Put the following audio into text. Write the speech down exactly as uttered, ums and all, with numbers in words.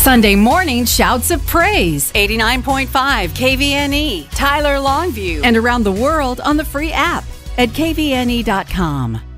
Sunday morning shouts of praise. eighty-nine point five K V N E, Tyler Longview, and around the world on the free app at K V N E dot com.